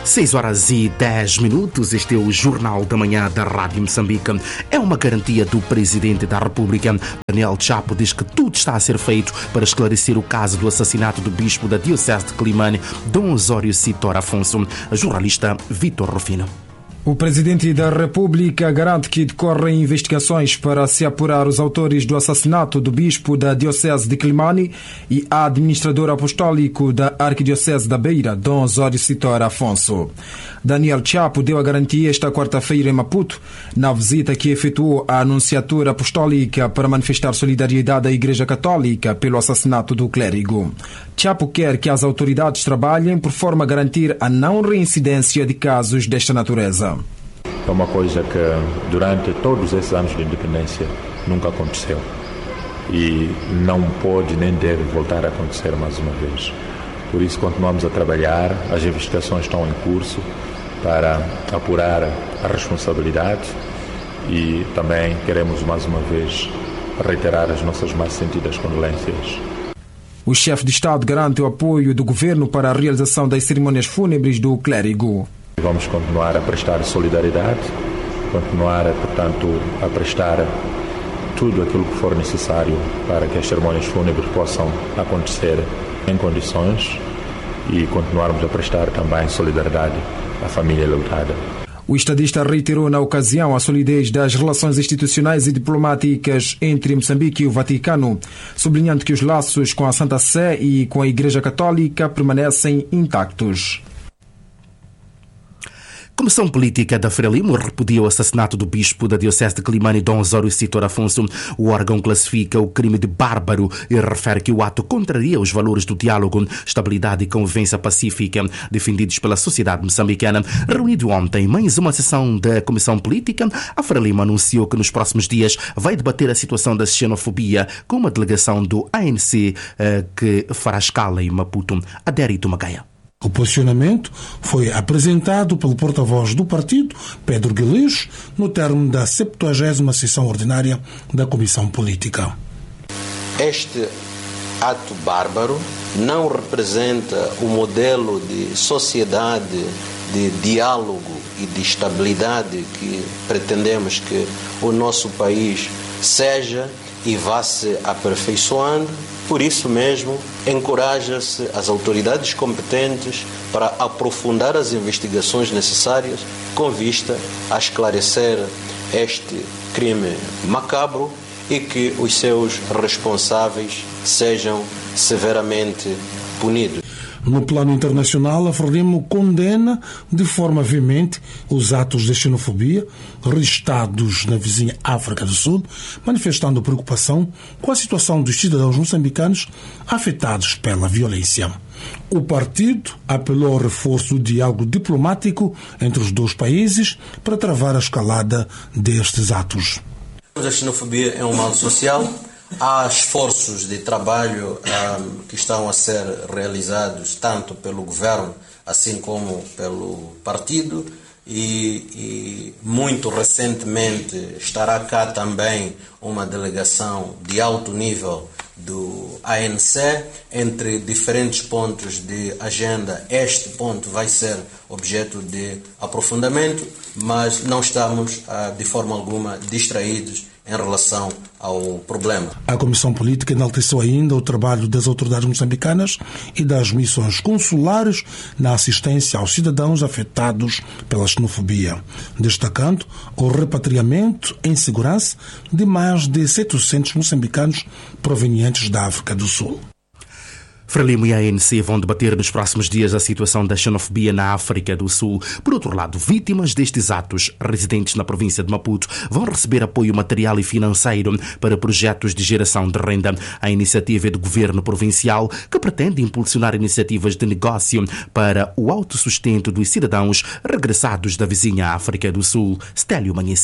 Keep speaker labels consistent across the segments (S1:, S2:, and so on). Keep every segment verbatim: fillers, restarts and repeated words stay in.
S1: seis horas e dez minutos, este é o Jornal da Manhã da Rádio Moçambique. É uma garantia do Presidente da República. Daniel Chapo diz que tudo está a ser feito para esclarecer o caso do assassinato do Bispo da Diocese de Quelimane, Dom Osório Citor Afonso. A jornalista Vitor Rufino.
S2: O Presidente da República garante que decorrem investigações para se apurar os autores do assassinato do Bispo da Diocese de Quelimane e administrador apostólico da Arquidiocese da Beira, Dom Osório Citor Afonso. Daniel Chapo deu a garantia esta quarta-feira em Maputo, na visita que efetuou à Anunciatura Apostólica para manifestar solidariedade à Igreja Católica pelo assassinato do clérigo. Chapo quer que as autoridades trabalhem por forma a garantir a não reincidência de casos desta natureza.
S3: É uma coisa que durante todos esses anos de independência nunca aconteceu e não pode nem deve voltar a acontecer mais uma vez. Por isso continuamos a trabalhar, as investigações estão em curso para apurar a responsabilidade e também queremos mais uma vez reiterar as nossas mais sentidas condolências.
S2: O chefe de Estado garante o apoio do governo para a realização das cerimônias fúnebres do clérigo.
S3: Vamos continuar a prestar solidariedade, continuar, portanto, a prestar tudo aquilo que for necessário para que as cerimônias fúnebres possam acontecer em condições e continuarmos a prestar também solidariedade à família lutada.
S2: O estadista reiterou na ocasião a solidez das relações institucionais e diplomáticas entre Moçambique e o Vaticano, sublinhando que os laços com a Santa Sé e com a Igreja Católica permanecem intactos.
S1: Comissão Política da Frelimo repudia o assassinato do Bispo da Diocese de Quelimane, Dom Osório Citor Afonso. O órgão classifica o crime de bárbaro e refere que o ato contraria os valores do diálogo, estabilidade e convivência pacífica defendidos pela sociedade moçambicana. Reunido ontem mais uma sessão da Comissão Política, a Frelimo anunciou que nos próximos dias vai debater a situação da xenofobia com uma delegação do A N C que fará escala em Maputo. Adérito Magaia.
S4: O posicionamento foi apresentado pelo porta-voz do partido, Pedro Guilherme, no termo da septuagésima sessão ordinária da Comissão Política.
S5: Este ato bárbaro não representa o modelo de sociedade, de diálogo e de estabilidade que pretendemos que o nosso país seja e vá se aperfeiçoando. Por isso mesmo, encoraja-se as autoridades competentes para aprofundar as investigações necessárias com vista a esclarecer este crime macabro e que os seus responsáveis sejam severamente punidos.
S4: No plano internacional, a Frelimo condena de forma veemente os atos de xenofobia registrados na vizinha África do Sul, manifestando preocupação com a situação dos cidadãos moçambicanos afetados pela violência. O partido apelou ao reforço do diálogo diplomático entre os dois países para travar a escalada destes atos.
S5: A xenofobia é um mal social. Há esforços de trabalho um, que estão a ser realizados tanto pelo governo assim como pelo partido e, e muito recentemente estará cá também uma delegação de alto nível do A N C. Entre diferentes pontos de agenda, este ponto vai ser objeto de aprofundamento, mas não estamos uh, de forma alguma distraídos em relação ao problema.
S4: A Comissão Política enalteceu ainda o trabalho das autoridades moçambicanas e das missões consulares na assistência aos cidadãos afetados pela xenofobia, destacando o repatriamento em segurança de mais de setecentos moçambicanos provenientes da África do Sul.
S1: Frelimo e a A N C vão debater nos próximos dias a situação da xenofobia na África do Sul. Por outro lado, vítimas destes atos, residentes na província de Maputo, vão receber apoio material e financeiro para projetos de geração de renda. A iniciativa é do governo provincial, que pretende impulsionar iniciativas de negócio para o autossustento dos cidadãos regressados da vizinha África do Sul. Stélio Manhissa.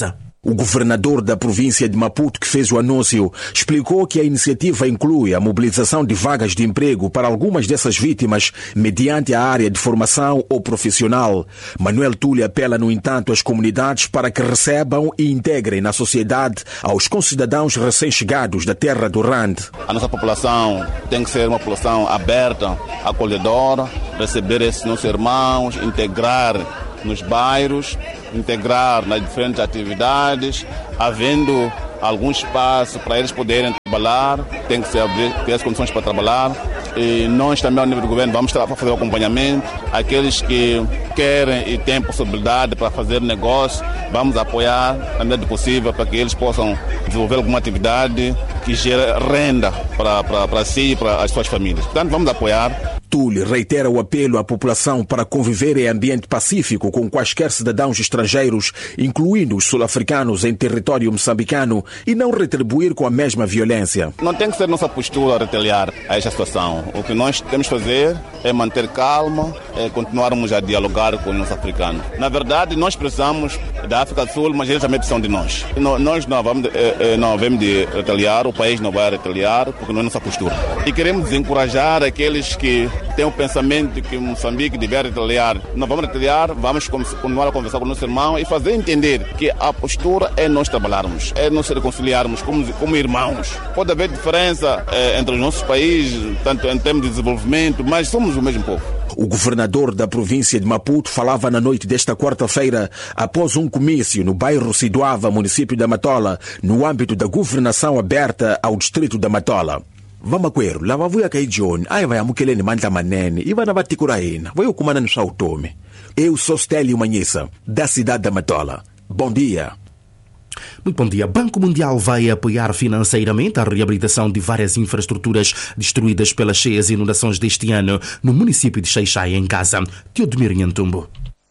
S6: O governador da província de Maputo, que fez o anúncio, explicou que a iniciativa inclui a mobilização de vagas de emprego para algumas dessas vítimas mediante a área de formação ou profissional. Manuel Tule apela, no entanto, às comunidades para que recebam e integrem na sociedade aos concidadãos recém-chegados da terra do Rand.
S7: A nossa população tem que ser uma população aberta, acolhedora, receber esses nossos irmãos, integrar nos bairros, integrar nas diferentes atividades, havendo algum espaço para eles poderem trabalhar, tem que ser abrir, ter as condições para trabalhar. E nós também, ao nível do governo, vamos fazer o acompanhamento. Aqueles que querem e têm possibilidade para fazer negócio, vamos apoiar na medida do possível para que eles possam desenvolver alguma atividade que gere renda para, para, para si e para as suas famílias. Portanto, vamos apoiar.
S6: Tule reitera o apelo à população para conviver em ambiente pacífico com quaisquer cidadãos estrangeiros, incluindo os sul-africanos em território moçambicano, e não retribuir com a mesma violência.
S7: Não tem que ser nossa postura retaliar a esta situação. O que nós temos que fazer é manter calma, é continuarmos a dialogar com os africanos. Na verdade, nós precisamos da África do Sul, mas eles também precisam de nós. Nós não vamos, não vamos de retaliar, o país não vai retaliar, porque não é nossa postura. E queremos encorajar aqueles que têm o pensamento de que Moçambique deve retaliar. Não vamos retaliar, vamos continuar a conversar com o nosso irmão e fazer entender que a postura é nós trabalharmos, é nós reconciliarmos como, como irmãos. Pode haver diferença é, entre os nossos países, tanto em termos de desenvolvimento, mas somos o mesmo povo.
S6: O governador da província de Maputo falava na noite desta quarta-feira após um comício no bairro Siduava, município da Matola, no âmbito da governação aberta ao distrito da Matola. Vamakwero lava vuya ka iJoni ai vai amukeleni mandla manene e vana vatikura hina vai okumana no Sao Tome. Eu sou Stélio Manhissa, da cidade da Matola. Bom dia.
S1: Muito bom dia. Banco Mundial vai apoiar financeiramente a reabilitação de várias infraestruturas destruídas pelas cheias e inundações deste ano no município de Xai-Xai, em Gaza. Teodomir Nhantumbo.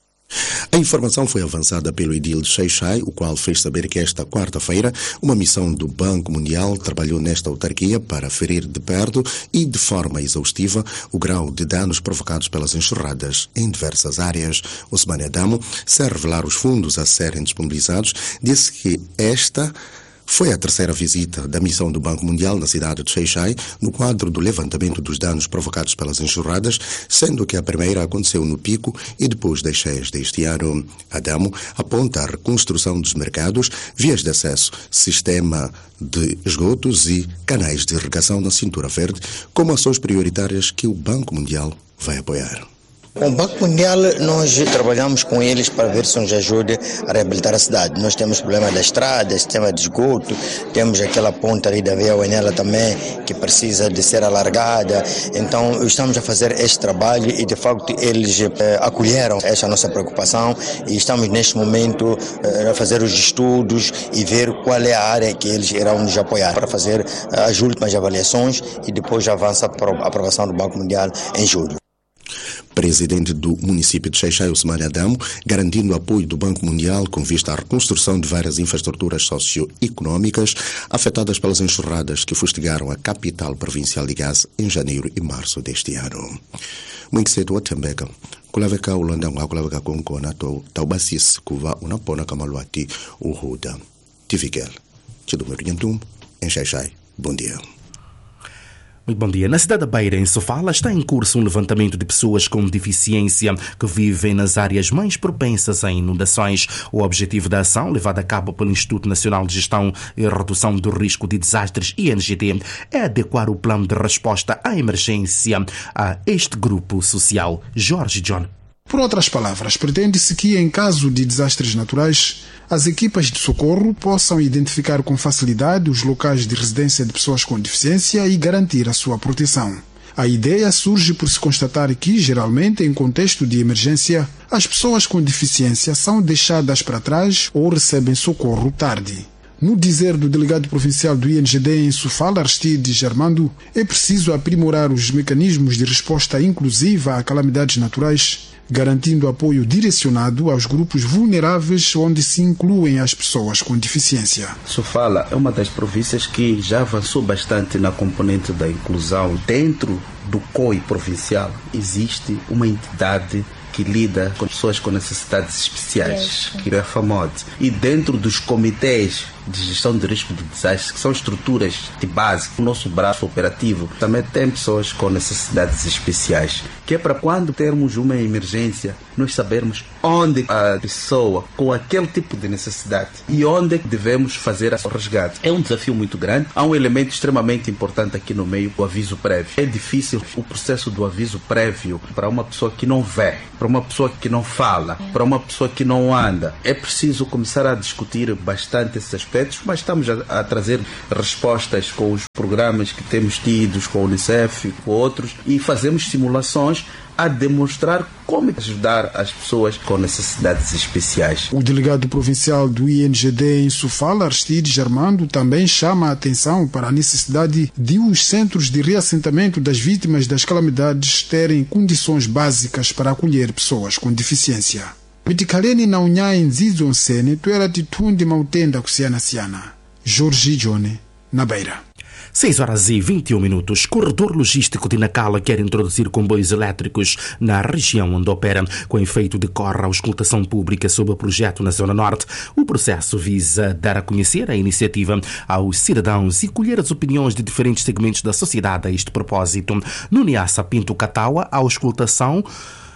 S8: A informação foi avançada pelo edil de Xai-Xai, o qual fez saber que esta quarta-feira uma missão do Banco Mundial trabalhou nesta autarquia para aferir de perto e de forma exaustiva o grau de danos provocados pelas enxurradas em diversas áreas. Osmane Adamo, sem revelar os fundos a serem disponibilizados, disse que esta foi a terceira visita da missão do Banco Mundial na cidade de Xai-Xai no quadro do levantamento dos danos provocados pelas enxurradas, sendo que a primeira aconteceu no pico e depois das cheias deste ano. Adamo aponta a reconstrução dos mercados, vias de acesso, sistema de esgotos e canais de irrigação na Cintura Verde como ações prioritárias que o Banco Mundial vai apoiar.
S9: Com o Banco Mundial, nós trabalhamos com eles para ver se nos ajuda a reabilitar a cidade. Nós temos problema da estrada, sistema de esgoto, temos aquela ponta ali da Via Uenela também, que precisa de ser alargada. Então, estamos a fazer este trabalho e, de facto, eles eh, acolheram esta nossa preocupação e estamos, neste momento, eh, a fazer os estudos e ver qual é a área que eles irão nos apoiar para fazer eh, as últimas avaliações e depois avança para a aprovação do Banco Mundial em julho.
S8: Presidente do município de Xai-Xai, Osmane Adamo, garantindo o apoio do Banco Mundial com vista à reconstrução de várias infraestruturas socioeconómicas afetadas pelas enxurradas que fustigaram a capital provincial de Gaza em janeiro e março deste ano. Muito cedo, Watembeka, kulaveka ulonda kulaveka konkona taubasis kuva unapona kamalwati uhuda. Tivikel, Teodomir Nhantumbo, em Xai-Xai. Bom dia.
S1: Muito bom dia. Na cidade da Beira, em Sofala, está em curso um levantamento de pessoas com deficiência que vivem nas áreas mais propensas a inundações. O objetivo da ação, levada a cabo pelo Instituto Nacional de Gestão e Redução do Risco de Desastres, I N G D, é adequar o plano de resposta à emergência a este grupo social. Jorge John.
S10: Por outras palavras, pretende-se que, em caso de desastres naturais, as equipas de socorro possam identificar com facilidade os locais de residência de pessoas com deficiência e garantir a sua proteção. A ideia surge por se constatar que, geralmente, em contexto de emergência, as pessoas com deficiência são deixadas para trás ou recebem socorro tarde. No dizer do delegado provincial do I N G D em Sofala, Aristides Germando, é preciso aprimorar os mecanismos de resposta inclusiva a calamidades naturais, garantindo apoio direcionado aos grupos vulneráveis, onde se incluem as pessoas com deficiência.
S11: Sofala é uma das províncias que já avançou bastante na componente da inclusão. Dentro do C O I provincial existe uma entidade que lida com pessoas com necessidades especiais, que é a FAMOD. E dentro dos comitês de gestão de risco de desastres, que são estruturas de base, o nosso braço operativo também tem pessoas com necessidades especiais, que é para quando termos uma emergência, nós sabermos onde a pessoa com aquele tipo de necessidade e onde devemos fazer o resgate. É um desafio muito grande. Há um elemento extremamente importante aqui no meio, o aviso prévio. É difícil o processo do aviso prévio para uma pessoa que não vê, para uma pessoa que não fala, para uma pessoa que não anda. É preciso começar a discutir bastante esses aspectos, mas estamos a, a trazer respostas com os programas que temos tidos, com a Unicef e com outros, e fazemos simulações a demonstrar como ajudar as pessoas com necessidades especiais.
S10: O delegado provincial do I N G D em Sofala, Aristides Armando, também chama a atenção para a necessidade de os centros de reassentamento das vítimas das calamidades terem condições básicas para acolher pessoas com deficiência. Mitikaleni na unhai nzizo nsene tuera titundi mautenda kusiana siana. Jorge Jone, na Beira.
S1: seis horas e vinte e um minutos. Corredor logístico de Nacala quer introduzir comboios elétricos na região onde opera, com efeito de corra a auscultação pública sobre o projeto na Zona Norte. O processo visa dar a conhecer a iniciativa aos cidadãos e colher as opiniões de diferentes segmentos da sociedade a este propósito. No Niassa Pinto Cataua, a auscultação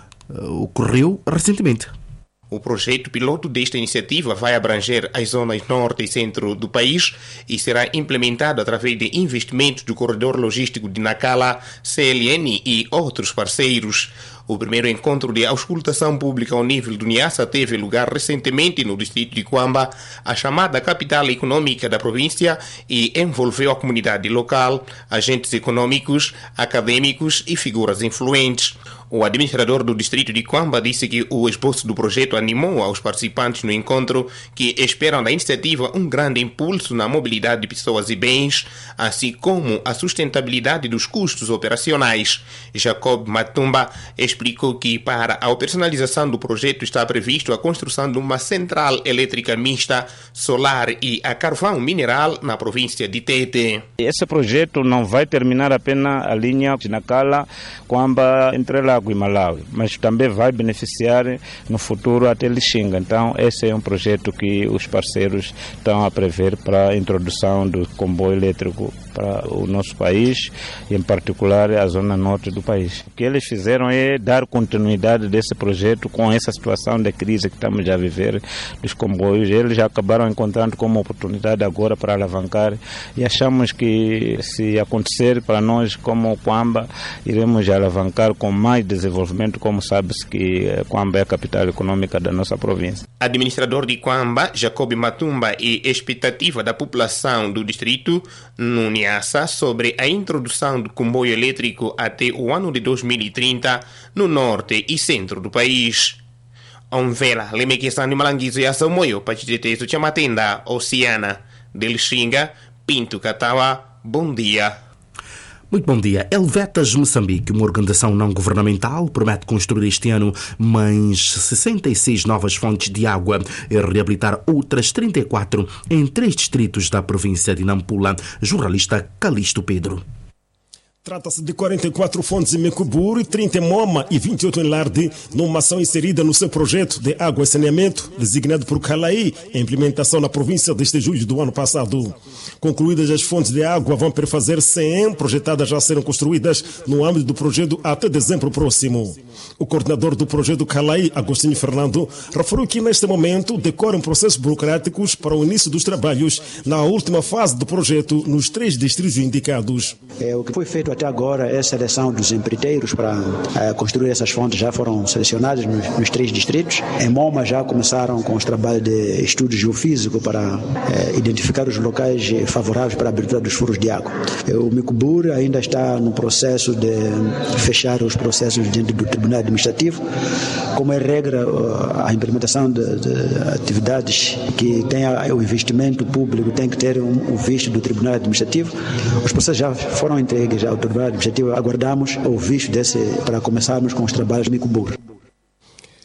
S1: uh, ocorreu recentemente.
S12: O projeto piloto desta iniciativa vai abranger as zonas norte e centro do país e será implementado através de investimentos do corredor logístico de Nacala, C L N e outros parceiros. O primeiro encontro de auscultação pública ao nível do Niassa teve lugar recentemente no distrito de Quamba, a chamada capital econômica da província, e envolveu a comunidade local, agentes econômicos, acadêmicos e figuras influentes. O administrador do distrito de Quamba disse que o esboço do projeto animou aos participantes no encontro, que esperam da iniciativa um grande impulso na mobilidade de pessoas e bens, assim como a sustentabilidade dos custos operacionais. Jacob Matumba explicou que para a operacionalização do projeto está previsto a construção de uma central elétrica mista, solar e a carvão mineral na província de Tete.
S13: Esse projeto não vai terminar apenas a linha de Nacala, Quamba, entre Lago e Malawi, mas também vai beneficiar no futuro até Lixinga. Então esse é um projeto que os parceiros estão a prever para a introdução do comboio elétrico para o nosso país, e em particular a zona norte do país. O que eles fizeram é dar continuidade desse projeto com essa situação de crise que estamos a viver dos comboios. Eles já acabaram encontrando como oportunidade agora para alavancar, e achamos que se acontecer para nós como Quamba, iremos alavancar com mais desenvolvimento, como sabe-se que Quamba é a capital econômica da nossa província.
S12: Administrador de Quamba, Jacob Matumba, e expectativa da população do distrito no Niassa sobre a introdução do comboio elétrico até o ano de dois mil e trinta no norte e centro do país. Onvela, Lemekesani Malangizo e Asamoyo, Pachiteteso Chamatenda, Oceana, Del Xinga, Pinto Catawa, bom dia.
S1: Muito bom dia. Helvetas Moçambique, uma organização não governamental, promete construir este ano mais sessenta e seis novas fontes de água e reabilitar outras trinta e quatro em três distritos da província de Nampula. Jornalista Calixto Pedro.
S14: Trata-se de quarenta e quatro fontes em Mecuburi, trinta em Moma e vinte e oito em Larde, numa ação inserida no seu projeto de água e saneamento, designado por Calaí, em implementação na província desde julho do ano passado. Concluídas as fontes de água, vão perfazer cem projetadas já serão construídas no âmbito do projeto até dezembro próximo. O coordenador do projeto Calaí, Agostinho Fernando, referiu que neste momento decorrem processos burocráticos para o início dos trabalhos na última fase do projeto nos três distritos indicados.
S15: É, o que foi feito até agora é a seleção dos empreiteiros para é, construir essas fontes, já foram selecionadas nos, nos três distritos. Em Moma já começaram com os trabalhos de estudo geofísico para é, identificar os locais favoráveis para a abertura dos furos de água. O Micuburi ainda está no processo de fechar os processos diante do Tribunal Administrativo. Como é regra, a implementação de, de atividades que tenha o investimento público tem que ter um, um visto do Tribunal Administrativo. Os processos já foram entregues ao Tribunal Administrativo. Aguardamos o visto desse para começarmos com os trabalhos de Micuburi.
S14: O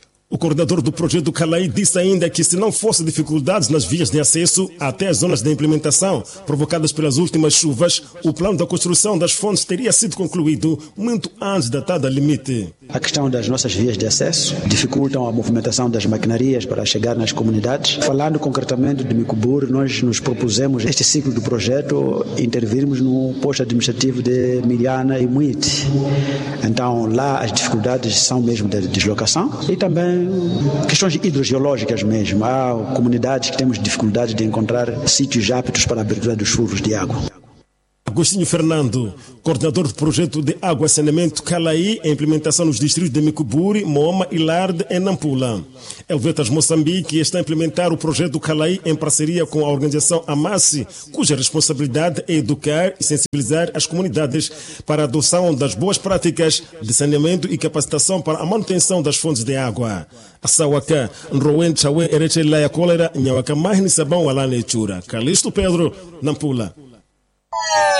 S14: coordenador do projeto Calai disse ainda que se não fosse dificuldades nas vias de acesso até as zonas de implementação provocadas pelas últimas chuvas, o plano da construção das fontes teria sido concluído muito antes da data limite.
S15: A questão das nossas vias de acesso dificultam a movimentação das maquinarias para chegar nas comunidades. Falando concretamente de Micubur, nós nos propusemos este ciclo do projeto intervirmos no posto administrativo de Miliana e Muite. Então lá as dificuldades são mesmo de deslocação e também questões hidrogeológicas mesmo. Há comunidades que temos dificuldade de encontrar sítios aptos para a abertura dos furos de água.
S14: Agostinho Fernando, coordenador do projeto de água e saneamento Calai, em implementação nos distritos de Micuburi, Moama e Larde, em Nampula. Helvetas Moçambique está a implementar o projeto Calai em parceria com a organização Amassi, cuja responsabilidade é educar e sensibilizar as comunidades para a adoção das boas práticas de saneamento e capacitação para a manutenção das fontes de água. A Sawaka, Nrowen Chawe Erechelaya Cólera, Nhawaka Mahni Sabão Alane Chura. Calixto Pedro, Nampula.